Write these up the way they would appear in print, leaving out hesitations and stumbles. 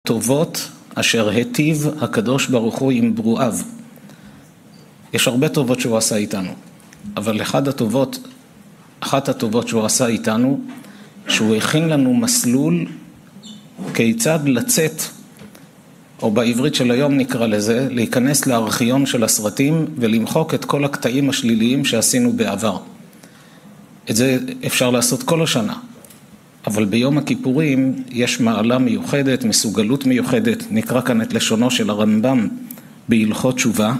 טובות אשר היטיב הקדוש ברוך הוא עם ברואיו. יש הרבה טובות שהוא עשה איתנו, אבל אחת הטובות שהוא עשה איתנו, שהוא הכין לנו מסלול כיצד לצאת, או בעברית של היום נקרא לזה, להיכנס לארכיון של הסרטים ולמחוק את כל הקטעים השליליים שעשינו בעבר. את זה אפשר לעשות כל השנה, אבל ביום הכיפורים יש מעלה מיוחדת, מסוגלות מיוחדת. נקרא כאן את לשונו של הרמב"ם בהלכות תשובה,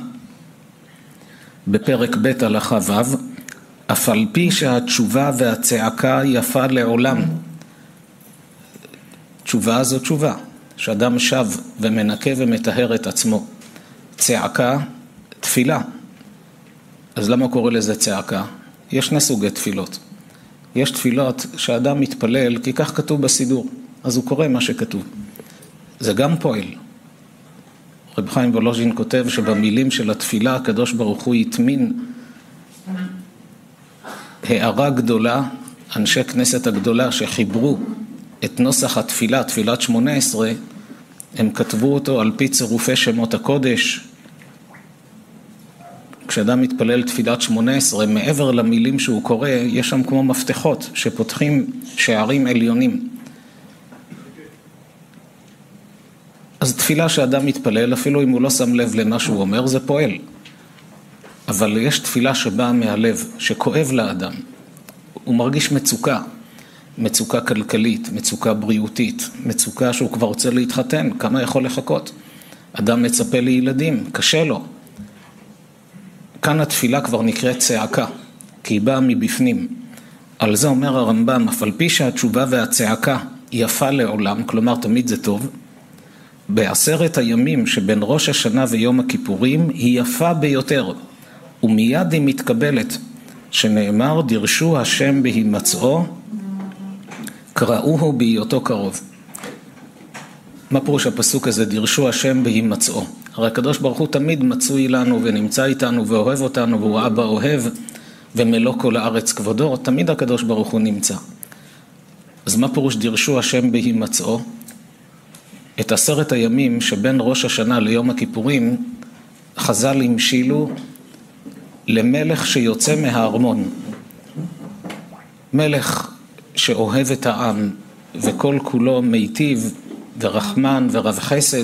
בפרק ב' הלכה ו': אף על פי שהתשובה והצעקה יפה לעולם. תשובה זו תשובה, שאדם שב ומנקה ומטהר את עצמו. צעקה, תפילה. אז למה קורא לזה צעקה? יש שני סוגי תפילות. יש תפילות שאדם מתפלל כי כך כתוב בסידור, אז הוא קורא מה שכתוב. זה גם פועל. רב חיים וולוז'ין כותב שבמילים של התפילה הקדוש ברוך הוא יטמין הערה גדולה. אנשי כנסת הגדולה שחיברו את נוסח התפילה, תפילת 18, הם כתבו אותו על פי צירופי שמות הקודש. כשאדם מתפלל תפילת 18, מעבר למילים שהוא קורא, יש שם כמו מפתחות שפותחים שערים עליונים. אז תפילה שאדם מתפלל, אפילו אם הוא לא שם לב למה שהוא אומר, זה פועל. אבל יש תפילה שבאה מהלב, שכואב לאדם. הוא מרגיש מצוקה, מצוקה כלכלית, מצוקה בריאותית, מצוקה שהוא כבר רוצה להתחתן, כמה יכול לחכות? אדם מצפה לילדים, קשה לו. כאן התפילה כבר נקראת צעקה, כי היא באה מבפנים. על זה אומר הרמב"ם, אף על פי שהתשובה והצעקה יפה לעולם, כלומר תמיד זה טוב, בעשרת הימים שבין ראש השנה ויום הכיפורים היא יפה ביותר, ומיד היא מתקבלת, שנאמר דרשו השם בהימצאו, קראוהו בהיותו קרוב. מה פירוש הפסוק הזה, דרשו השם בהימצאו? הרי הקדוש ברוך הוא תמיד מצוי לנו ונמצא איתנו ואוהב אותנו, והוא אבא אוהב ומלוא כל הארץ כבודו, תמיד הקדוש ברוך הוא נמצא. אז מה פירוש דרשו השם בהימצאו? את 10 הימים שבין ראש השנה ליום הכיפורים, חז"ל המשילו למלך שיוצא מהארמון. מלך שאוהב את העם וכל כולו מיטיב ורחמן ורב חסד,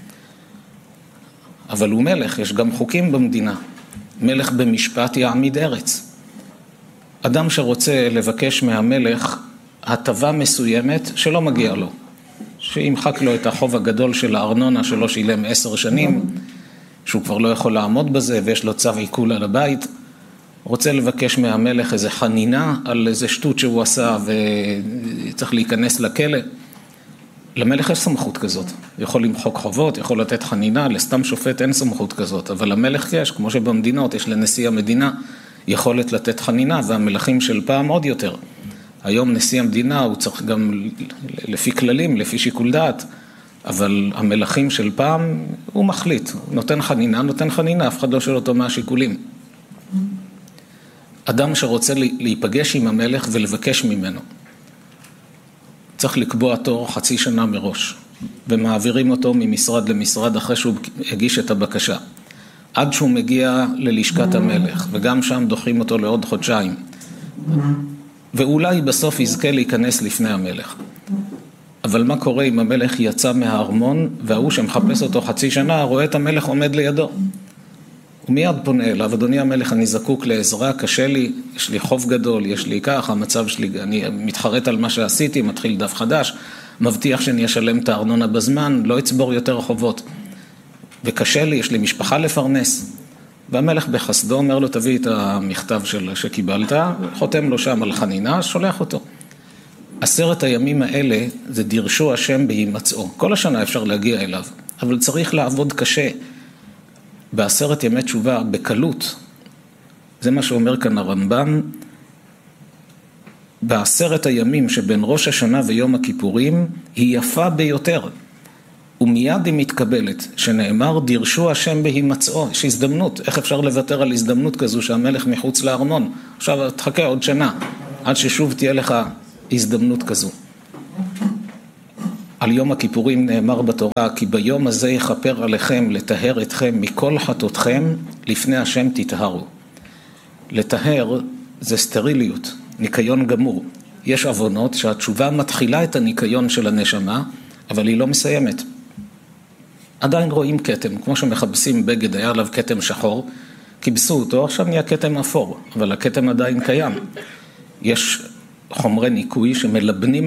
אבל הוא מלך, יש גם חוקים במדינה. מלך במשפט יעמיד ארץ. אדם שרוצה לבקש מהמלך הטבה מסוימת שלא מגיע לו, שימחק לו את החוב הגדול של הארנונה שלו שילם 10 שנים, שהוא כבר לא יכול לעמוד בזה ויש לו צו עיקול על הבית, רוצה לבקש מהמלך איזה חנינה על איזה שטות שהוא עשה וצריך להיכנס לכלא. למלך יש סמכות כזאת, יכול למחוק חובות, יכול לתת חנינה, לסתם שופט אין סמכות כזאת, אבל למלך יש, כמו שבמדינות יש לנשיא המדינה יכולת לתת חנינה, והמלכים של פעם עוד יותר. היום נשיא המדינה הוא צריך גם לפי כללים, לפי שיקול דעת, אבל המלכים של פעם הוא מחליט, נותן חנינה, אף אחד לא שואל אותו מה השיקולים. אדם שרוצה להיפגש עם המלך ולבקש ממנו, צריך לקבוע תור 0.5 שנה מראש, ומעבירים אותו ממשרד למשרד אחרי שהוא הגיש את הבקשה, עד שהוא מגיע ללשכת המלך, וגם שם דוחים אותו לעוד 1 חודשיים, ואולי בסוף יזכה להיכנס לפני המלך. אבל מה קורה אם המלך יצא מהארמון, והוא שמחפש אותו 0.5 שנה, רואה את המלך עומד לידו? הוא מיד פונה אליו, אדוני המלך, אני זקוק לעזרה, קשה לי, יש לי חוב גדול, יש לי כך, המצב שלי, אני מתחרט על מה שעשיתי, מתחיל דף חדש, מבטיח שאני אשלם את הארנונה בזמן, לא אצבור יותר חובות. וקשה לי, יש לי משפחה לפרנס. והמלך בחסדו אומר לו, תביא את המכתב שקיבלת, חותם לו שם על חנינה, שולח אותו. 10 הימים האלה זה דרשו השם בהימצאו. כל השנה אפשר להגיע אליו, אבל צריך לעבוד קשה. ב10 ימי תשובה, בקלות, זה מה שאומר כאן הרמב"ם, ב10 הימים שבין ראש השנה ויום הכיפורים, היא יפה ביותר, ומיד היא מתקבלת, שנאמר, דרשו השם בהימצאו. יש הזדמנות, איך אפשר לוותר על הזדמנות כזו שהמלך מחוץ לארמון? עכשיו תחכה עוד שנה, עד ששוב תהיה לך הזדמנות כזו. על יום הכיפורים נאמר בתורה, כי ביום הזה יכפר עליכם לטהר אתכם מכל חטאותכם, לפני השם תטהרו. לטהר זה סטריליות, ניקיון גמור. יש עוונות שהתשובה מתחילה את הניקיון של הנשמה, אבל היא לא מסיימת. עדיין רואים כתם, כמו שמחפשים בגד, היה עליו כתם שחור, כיבסו אותו, עכשיו נהיה כתם אפור, אבל הכתם עדיין קיים. יש חומרי ניקוי שמלבנים